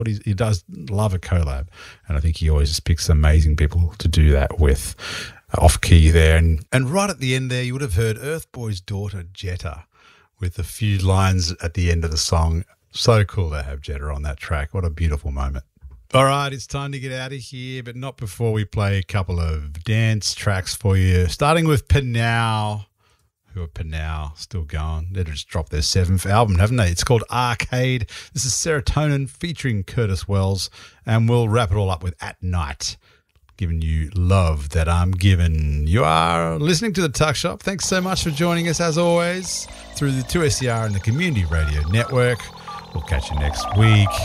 But he does love a collab, and I think he always just picks amazing people to do that with. Off key there, and right at the end there, you would have heard Earth Boy's daughter Jetta with a few lines at the end of the song. So cool to have Jetta on that track. What a beautiful moment. All right, it's time to get out of here, but not before we play a couple of dance tracks for you, starting with Panau. Who are Panau, still going. They just dropped their 7th album, haven't they? It's called Arcade. This is Serotonin featuring Curtis Wells, and we'll wrap it all up with At Night, giving you love that I'm giving. You are listening to The Tuck Shop. Thanks so much for joining us, as always, through the 2SER and the Community Radio Network. We'll catch you next week.